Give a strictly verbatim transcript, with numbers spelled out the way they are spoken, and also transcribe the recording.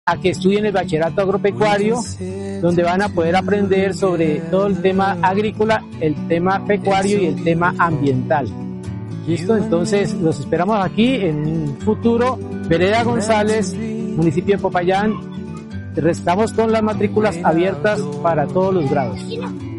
a que estudien el bachillerato agropecuario, donde van a poder aprender sobre todo el tema agrícola, el tema pecuario y el tema ambiental. ¿Listo? Entonces los esperamos aquí en un futuro. Vereda González, municipio de Popayán. Estamos con las matrículas abiertas para todos los grados.